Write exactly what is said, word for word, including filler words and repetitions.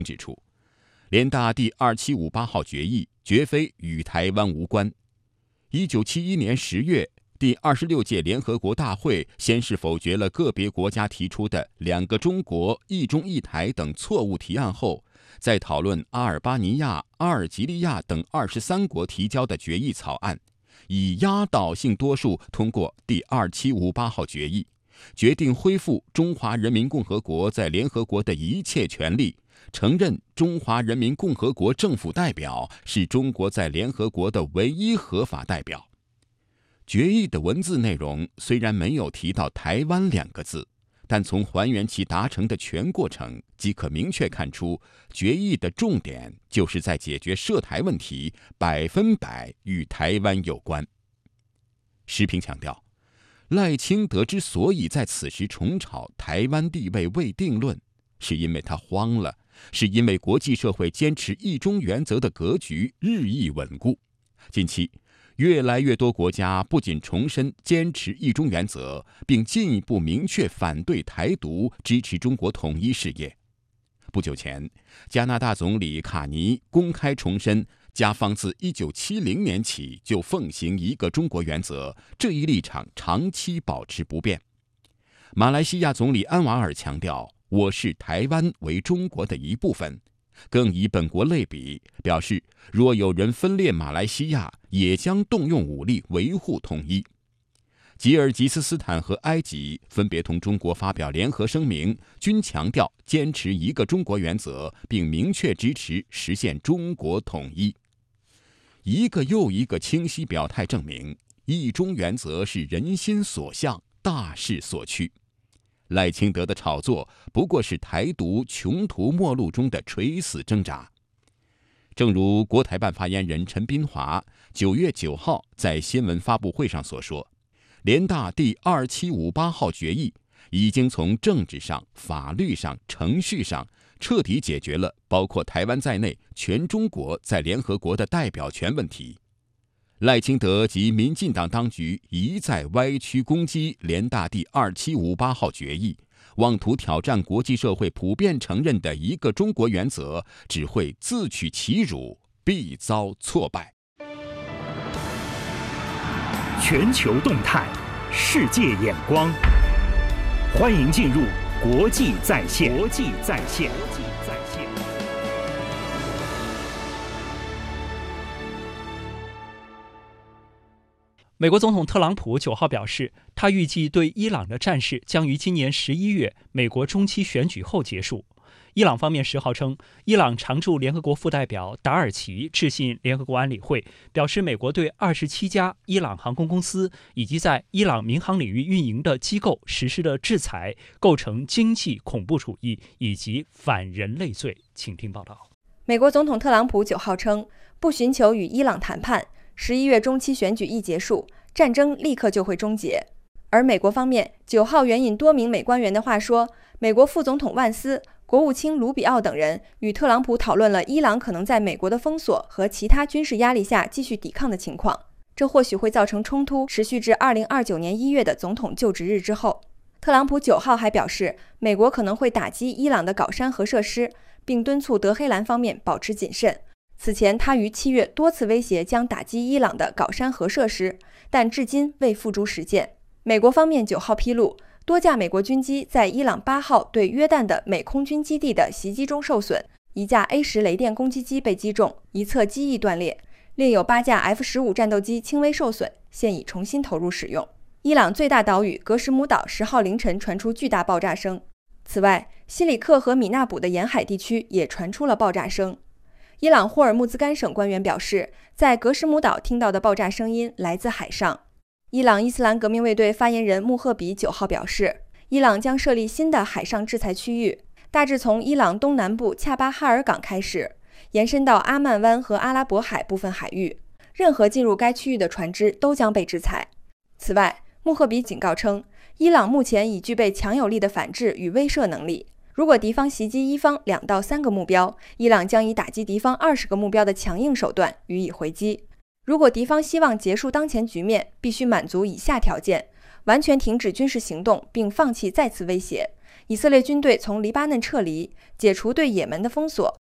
指出，联大第二七五八号决议绝非与台湾无关。一九七一年十月，第二十六届联合国大会先是否决了个别国家提出的两个中国、一中一台等错误提案后，在讨论阿尔巴尼亚、阿尔及利亚等二十三国提交的决议草案，以压倒性多数通过第二七五八号决议，决定恢复中华人民共和国在联合国的一切权利，承认中华人民共和国政府代表是中国在联合国的唯一合法代表。决议的文字内容虽然没有提到台湾两个字，但从还原其达成的全过程，即可明确看出，决议的重点就是在解决涉台问题，百分百与台湾有关。时评强调，赖清德之所以在此时重炒台湾地位未定论，是因为他慌了，是因为国际社会坚持一中原则的格局日益稳固。近期越来越多国家不仅重申坚持一中原则，并进一步明确反对台独，支持中国统一事业。不久前，加拿大总理卡尼公开重申，加方自一九七零年起就奉行一个中国原则，这一立场长期保持不变。马来西亚总理安瓦尔强调，我视台湾为中国的一部分，更以本国类比，表示若有人分裂马来西亚，也将动用武力维护统一。吉尔吉斯斯坦和埃及分别同中国发表联合声明，均强调坚持一个中国原则，并明确支持实现中国统一。一个又一个清晰表态证明，一中原则是人心所向，大势所趋。赖清德的炒作不过是台独穷途末路中的垂死挣扎。正如国台办发言人陈斌华九月九号在新闻发布会上所说，联大第二七五八号决议已经从政治上、法律上、程序上彻底解决了包括台湾在内全中国在联合国的代表权问题。赖清德及民进党当局一再歪曲攻击联大第二七五八号决议，妄图挑战国际社会普遍承认的一个中国原则，只会自取其辱，必遭挫败。 全球动态，世界眼光，欢迎进入国际在线。国际在线。国际在线。 美国总统特朗普九号表示，他预计对伊朗的战事将于今年十一月美国中期选举后结束。伊朗方面十号称，伊朗常驻联合国副代表达尔奇致信联合国安理会，表示美国对二十七家伊朗航空公司以及在伊朗民航领域运营的机构实施的制裁，构成经济恐怖主义以及反人类罪。请听报道。 美国总统特朗普九号称，不寻求与伊朗谈判，十一月中期选举一结束，战争立刻就会终结。而美国方面九号援引多名美官员的话说，美国副总统万斯、国务卿卢比奥等人与特朗普讨论了伊朗可能在美国的封锁和其他军事压力下继续抵抗的情况，这或许会造成冲突持续至二零二九年一月的总统就职日之后。特朗普九号还表示，美国可能会打击伊朗的镐山核设施，并敦促德黑兰方面保持谨慎。此前，他于七月多次威胁将打击伊朗的镐山核设施，但至今未付诸实践。美国方面九号披露，多架美国军机在伊朗八号对约旦的美空军基地的袭击中受损，一架 A 十 雷电攻击机被击中，一侧机翼断裂，另有八架 F 十五 战斗机轻微受损，现已重新投入使用。伊朗最大岛屿格什姆岛十号凌晨传出巨大爆炸声。此外，西里克和米纳卜的沿海地区也传出了爆炸声。伊朗霍尔木兹干省官员表示，在格什姆岛听到的爆炸声音来自海上。伊朗伊斯兰革命卫队发言人穆赫比九号表示，伊朗将设立新的海上制裁区域，大致从伊朗东南部恰巴哈尔港开始，延伸到阿曼湾和阿拉伯海部分海域，任何进入该区域的船只都将被制裁。此外，穆赫比警告称，伊朗目前已具备强有力的反制与威慑能力，如果敌方袭击伊方两到三个目标，伊朗将以打击敌方二十个目标的强硬手段予以回击。如果敌方希望结束当前局面，必须满足以下条件：完全停止军事行动并放弃再次威胁， 以色列军队从黎巴嫩撤离，解除对也门的封锁，